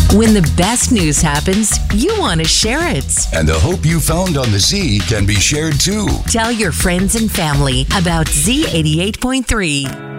When the best news happens, you want to share it. And the hope you found on the Z can be shared too. Tell your friends and family about Z88.3.